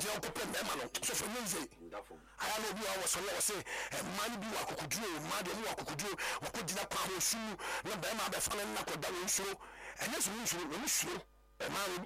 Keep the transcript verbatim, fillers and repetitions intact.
de okope mema no so for nze aya no bi wa so no say man bi wa kokuduro ma de mu wa kokuduro wa ko dina kwa ho sunu na be ma be fa na ko da wo nsuro enye so nsuro no nsuro e ma